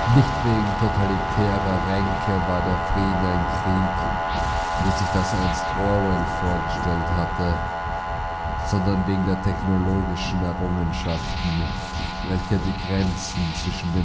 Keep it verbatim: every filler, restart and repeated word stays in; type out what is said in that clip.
Nicht wegen totalitärer Ränke war der Frieden ein Krieg, wie sich das einst Orwell vorgestellt hatte, sondern wegen der technologischen Errungenschaften, welche die Grenzen zwischen den